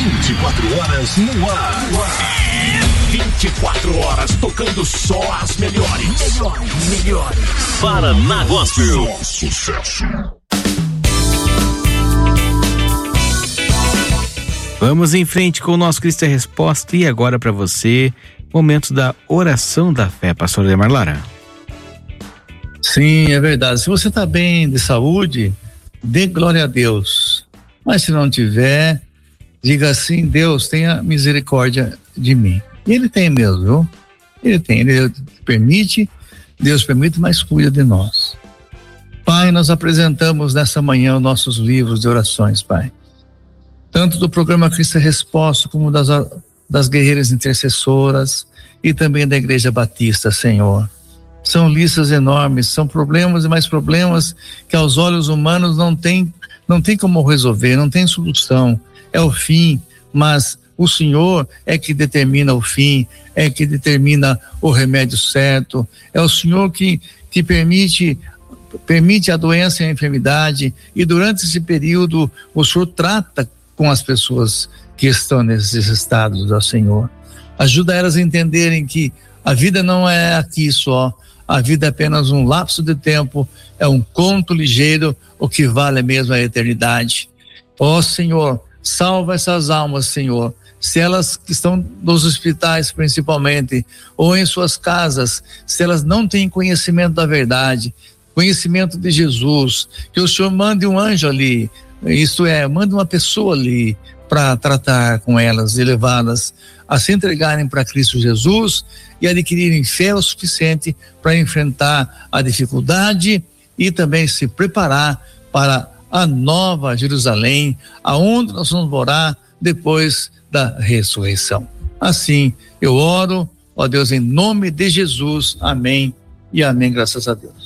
24 horas no ar. 24 horas tocando só as melhores. Paraná Gospel. Sucesso. Vamos em frente com o nosso Cristo é Resposta. E agora para você, momento da oração da fé, pastor Ademar Lara. Sim, é verdade. Se você está bem de saúde, dê glória a Deus. Mas se não tiver, diga assim: Deus, tenha misericórdia de mim. E Ele tem mesmo, viu? Ele permite, Deus permite, mas cuida de nós. Pai, nós apresentamos nessa manhã os nossos livros de orações, Pai. Tanto do programa Cristo é Resposta, como das guerreiras intercessoras e também da Igreja Batista, Senhor. São listas enormes, são problemas e mais problemas que aos olhos humanos não tem como resolver, não tem solução. É o fim, mas o Senhor é que determina o fim, é que determina o remédio certo. É o Senhor que permite a doença e a enfermidade, e durante esse período o Senhor trata com as pessoas que estão nesses estados, ó Senhor. Ajuda elas a entenderem que a vida não é aqui só, a vida é apenas um lapso de tempo, é um conto ligeiro, o que vale mesmo é a eternidade. Ó Senhor, salva essas almas, Senhor, se elas que estão nos hospitais principalmente, ou em suas casas, se elas não têm conhecimento da verdade, conhecimento de Jesus, que o Senhor mande um anjo ali, isto é, manda uma pessoa ali para tratar com elas e levá-las a se entregarem para Cristo Jesus e adquirirem fé o suficiente para enfrentar a dificuldade e também se preparar para a nova Jerusalém, aonde nós vamos morar depois da ressurreição. Assim eu oro, ó Deus, em nome de Jesus, amém e amém, graças a Deus.